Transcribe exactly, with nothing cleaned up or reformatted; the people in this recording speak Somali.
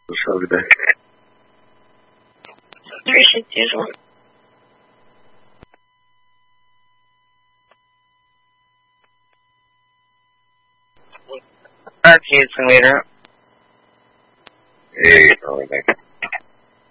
稍等。 对，是接住。二 P 层位的。 哎，稍等。